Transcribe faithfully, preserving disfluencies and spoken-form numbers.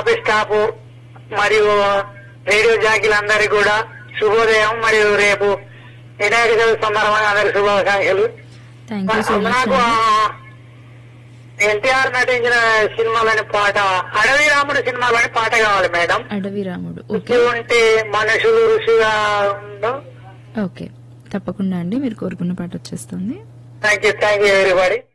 Office staff మరియు radio జాకీలందరికీ కూడా శుభోదయం. మరియు రేపు వినాయక చవితి సందర్భంగా అందరికి శుభాకాంక్షలు. నాకు ఎన్టీఆర్ నటించిన సినిమాలోని పాట అడవి రాముడు సినిమాలోని పాట కావాలి మేడం. అడవి రాముడు ఉంటే మనుషులు ఋషిగా ఉండవు. ఓకే, తప్పకుండా అండి, మీరు కోరుకున్న పాట వచ్చేస్తుంది. Thank you thank you everybody.